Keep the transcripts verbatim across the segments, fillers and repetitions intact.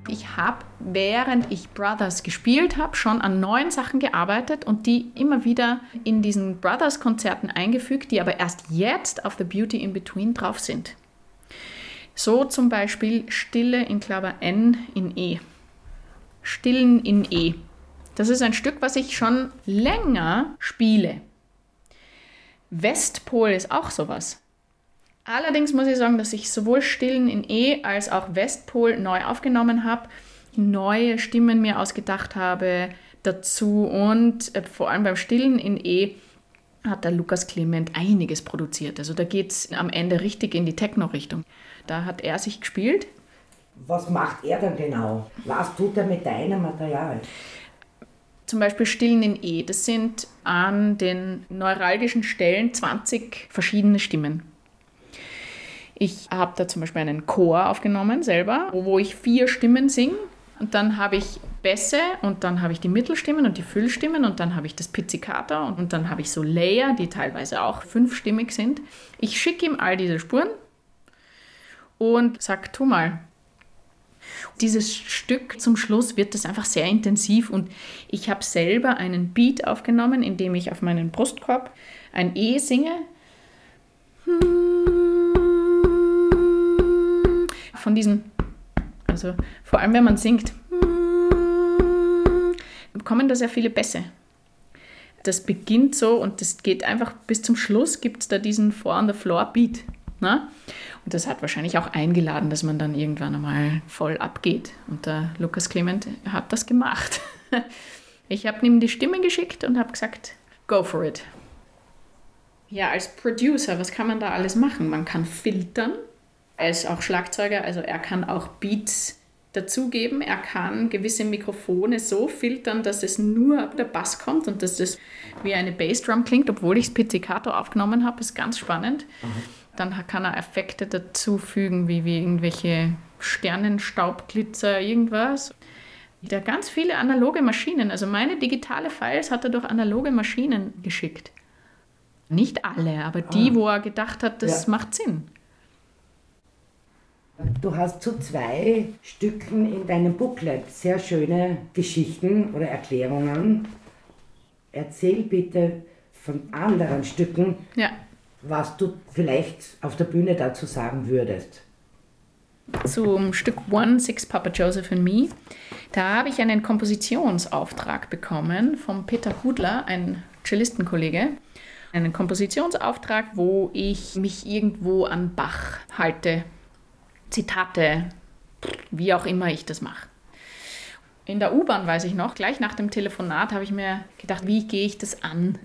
Ich habe, während ich Brothers gespielt habe, schon an neuen Sachen gearbeitet und die immer wieder in diesen Brothers-Konzerten eingefügt, die aber erst jetzt auf The Beauty in Between drauf sind. So zum Beispiel Stille in Klaver N in E. Stillen in E. Das ist ein Stück, was ich schon länger spiele. Westpol ist auch sowas. Allerdings muss ich sagen, dass ich sowohl Stillen in E als auch Westpol neu aufgenommen habe, neue Stimmen mir ausgedacht habe dazu und äh, vor allem beim Stillen in E hat der Lukas Clement einiges produziert. Also da geht es am Ende richtig in die Techno-Richtung. Da hat er sich gespielt. Was macht er dann genau? Was tut er mit deinem Material? Zum Beispiel Stillen in E. Das sind an den neuralgischen Stellen zwanzig verschiedene Stimmen. Ich habe da zum Beispiel einen Chor aufgenommen selber, wo ich vier Stimmen singe. Und dann habe ich Bässe und dann habe ich die Mittelstimmen und die Füllstimmen und dann habe ich das Pizzicato und dann habe ich so Layer, die teilweise auch fünfstimmig sind. Ich schicke ihm all diese Spuren und sage, tu mal. Dieses Stück zum Schluss wird das einfach sehr intensiv und ich habe selber einen Beat aufgenommen, in dem ich auf meinen Brustkorb ein E singe. Von diesen, also vor allem wenn man singt, bekommen da sehr viele Bässe. Das beginnt so und das geht einfach bis zum Schluss, gibt es da diesen Four on the Floor Beat. Ne? Und das hat wahrscheinlich auch eingeladen, dass man dann irgendwann einmal voll abgeht. Und der Lukas Clement hat das gemacht. Ich habe ihm die Stimme geschickt und habe gesagt, go for it. Ja, als Producer, was kann man da alles machen? Man kann filtern. Er ist auch Schlagzeuger, also er kann auch Beats dazugeben. Er kann gewisse Mikrofone so filtern, dass es nur der Bass kommt und dass das wie eine Bassdrum klingt, obwohl ich das Pizzicato aufgenommen habe. Ist ganz spannend. Mhm. Dann kann er Effekte dazufügen, wie, wie irgendwelche Sternenstaubglitzer, irgendwas. Da ganz viele analoge Maschinen. Also meine digitale Files hat er durch analoge Maschinen geschickt. Nicht alle, aber die, ah. wo er gedacht hat, das ja. macht Sinn. Du hast zu zwei Stücken in deinem Booklet sehr schöne Geschichten oder Erklärungen. Erzähl bitte von anderen Stücken, ja. was du vielleicht auf der Bühne dazu sagen würdest. Zum Stück One, Six, Papa Joseph and Me, da habe ich einen Kompositionsauftrag bekommen vom Peter Hudler, ein Cellistenkollege. Einen Kompositionsauftrag, wo ich mich irgendwo an Bach halte. Zitate, wie auch immer ich das mache. In der U-Bahn weiß ich noch, gleich nach dem Telefonat habe ich mir gedacht, wie gehe ich das an?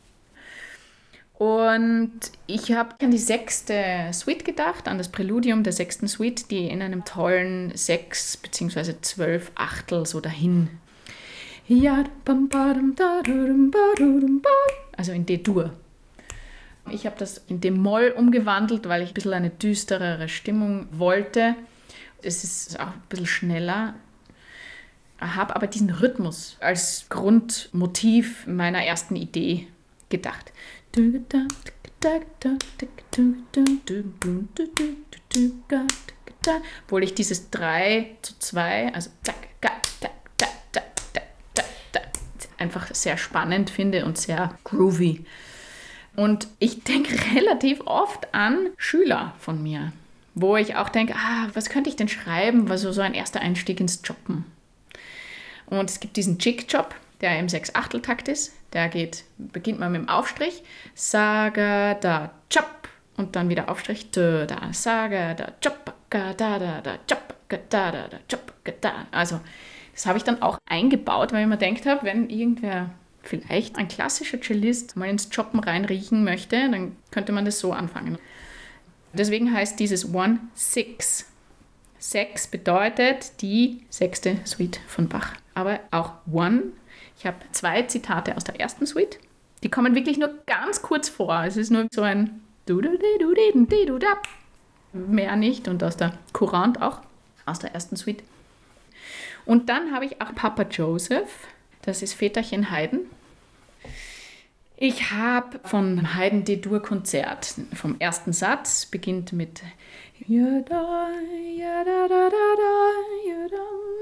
Und ich habe an die sechste Suite gedacht, an das Präludium der sechsten Suite, die in einem tollen sechs bzw. zwölf Achtel so dahin. Also in D-Dur. Ich habe das in D-Moll umgewandelt, weil ich ein bisschen eine düsterere Stimmung wollte. Es ist auch ein bisschen schneller. Ich habe aber diesen Rhythmus als Grundmotiv meiner ersten Idee gedacht. Obwohl ich dieses drei zu zwei, also einfach sehr spannend finde und sehr groovy. Und ich denke relativ oft an Schüler von mir, wo ich auch denke, ah, was könnte ich denn schreiben, was so, so ein erster Einstieg ins Jobben. Und es gibt diesen Jig-Job, der im Sechs-Achtel-Takt ist. Der geht, beginnt man mit dem Aufstrich, Saga, da, Chop, und dann wieder Aufstrich, da, da, Saga, da, Chop, da, da, da, Chop, da, da, da, Chop, da. Also das habe ich dann auch eingebaut, weil ich mir gedacht habe, wenn irgendwer vielleicht ein klassischer Cellist mal ins Choppen reinriechen möchte, dann könnte man das so anfangen. Deswegen heißt dieses One Six. Sechs bedeutet die sechste Suite von Bach. Aber auch One. Ich habe zwei Zitate aus der ersten Suite. Die kommen wirklich nur ganz kurz vor. Es ist nur so ein mehr nicht. Und aus der Courante auch, aus der ersten Suite. Und dann habe ich auch Papa Joseph. Das ist Väterchen Haydn. Ich habe von Haydn D-Dur-Konzert, vom ersten Satz, beginnt mit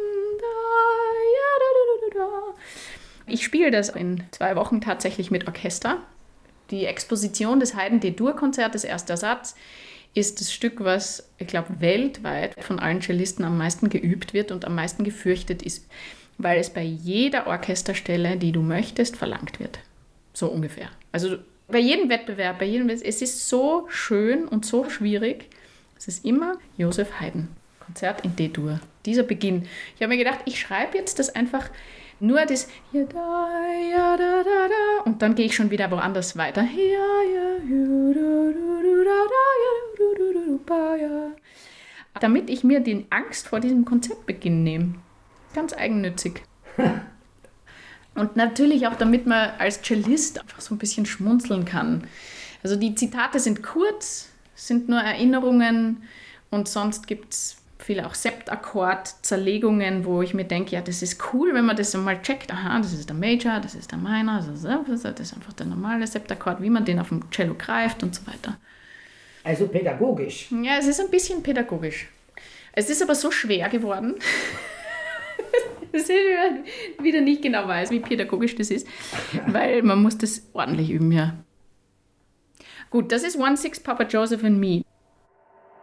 Ich spiele das in zwei Wochen tatsächlich mit Orchester. Die Exposition des Haydn D-Dur-Konzertes, erster Satz, ist das Stück, was, ich glaube, weltweit von allen Cellisten am meisten geübt wird und am meisten gefürchtet ist, weil es bei jeder Orchesterstelle, die du möchtest, verlangt wird. So ungefähr. Also bei jedem Wettbewerb, bei jedem, es ist so schön und so schwierig. Es ist immer Joseph Haydn, Konzert in D-Dur. Dieser Beginn. Ich habe mir gedacht, ich schreibe jetzt das einfach nur das ja, da, ja, da, da, da, und dann gehe ich schon wieder woanders weiter. Ja, ja, ja, da, da, da, da, ja, ja. Damit ich mir die Angst vor diesem Konzertbeginn nehme. Ganz eigennützig. Und natürlich auch, damit man als Cellist einfach so ein bisschen schmunzeln kann. Also die Zitate sind kurz, sind nur Erinnerungen und sonst gibt es viele auch Septakkord-Zerlegungen, wo ich mir denke, ja, das ist cool, wenn man das einmal checkt. Aha, das ist der Major, das ist der Minor, das ist einfach der normale Septakkord, wie man den auf dem Cello greift und so weiter. Also pädagogisch. Ja, es ist ein bisschen pädagogisch. Es ist aber so schwer geworden, dass ich wieder nicht genau weiß, wie pädagogisch das ist, weil man muss das ordentlich üben, ja. Gut, das ist One Six Papa Joseph and Me.